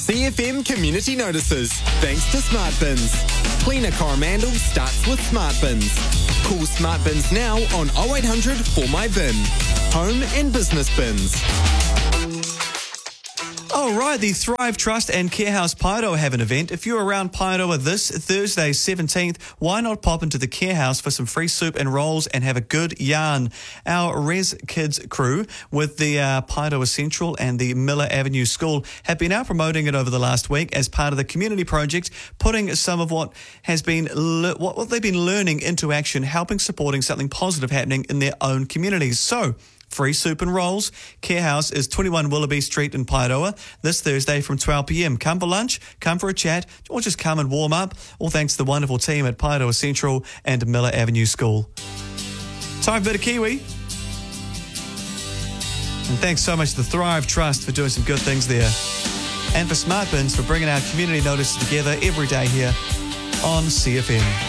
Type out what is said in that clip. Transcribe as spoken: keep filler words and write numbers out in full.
C F M Community Notices, thanks to Smart Bins. Cleaner Coromandel starts with Smart Bins. Call Smart Bins now on oh eight hundred for my bin. Home and business bins. All right, the Thrive Trust and Care House Paeroa have an event. If you're around Paeroa this Thursday, seventeenth, why not pop into the Care House for some free soup and rolls and have a good yarn? Our Res Kids crew with the uh, Paeroa Central and the Miller Avenue School have been out promoting it over the last week as part of the community project, putting some of what has been le- what, what they've been learning into action, helping supporting something positive happening in their own communities. So, free soup and rolls. Care House is twenty-one Willoughby Street in Paeroa this Thursday from twelve p.m. Come for lunch, come for a chat, or just come and warm up. All thanks to the wonderful team at Paeroa Central and Miller Avenue School. Time for a bit of Kiwi. And thanks so much to the Thrive Trust for doing some good things there. And for Smart Bins for bringing our community notices together every day here on C F M.